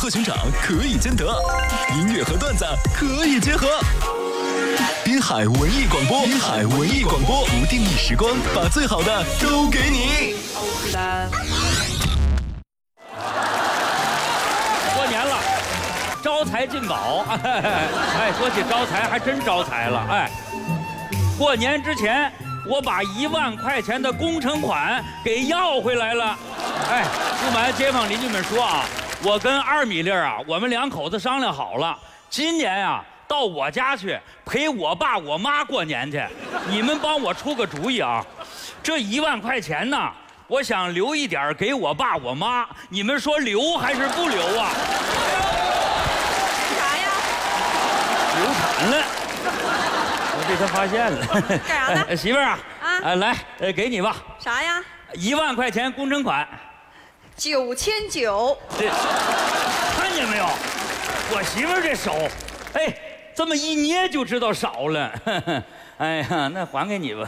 和寻找可以兼得，音乐和段子可以结合。滨海文艺广播，滨海文艺广播，不定义时光，把最好的都给你。 过年了，招财进宝。哎，说起招财，还真招财了。哎，过年之前，我把1万块钱的工程款给要回来了。哎，不瞒街坊邻居们说啊，我跟2米粒啊，我们2口子商量好了，今年啊到我家去陪我爸我妈过年去。你们帮我出个主意啊，这1万块钱呢，我想留一点给我爸我妈，你们说留还是不留啊？ 干啥呀？ 流产了，我被他发现了。 干啥呢？ 媳妇儿啊，来，给你吧。 啥呀 ？1万块钱工程款。 ？9900。 这看见没有？我媳妇儿这手，哎，这么一捏就知道少了。哎呀，那还给你吧。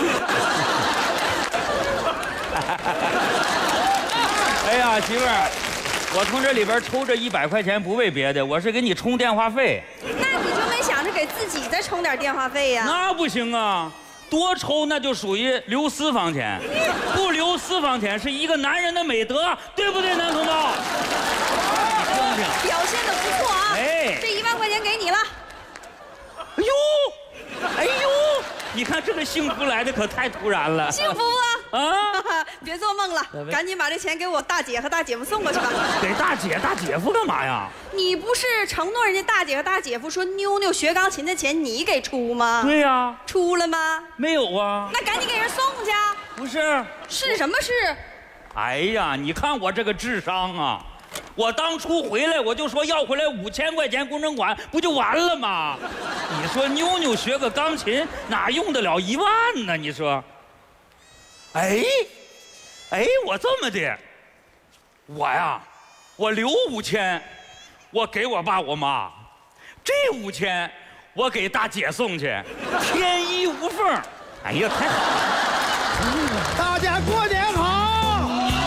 哎呀，媳妇儿，我从这里边抽这100块钱不为别的，我是给你充电话费。 那你就没想着给自己再充点电话费呀？ 那不行啊，多抽那就属于留私房钱，不留私房钱是一个男人的美德，对不对，男同胞？听听， 表现的不错啊！ 哎， 这1万块钱给你了。 哎呦，哎呦，你看这个幸福来的可太突然了。 幸福啊！ 啊！ 别做梦了，赶紧把这钱给我大姐和大姐夫送过去吧。 给大姐大姐夫干嘛呀？ 你不是承诺人家大姐和大姐夫说妞妞学钢琴的钱你给出吗？ 对呀。 出了吗？ 没有啊。 那赶紧给人送去。 不是。 是什么事？ 哎呀，你看我这个智商啊！我当初回来我就说要回来5000块钱工程款，不就完了吗？你说妞妞学个钢琴哪用得了1万呢？你说？哎，我这么的，我呀，我留5000，我给我爸我妈，这5000我给大姐送去，天衣无缝。哎呀，太好了！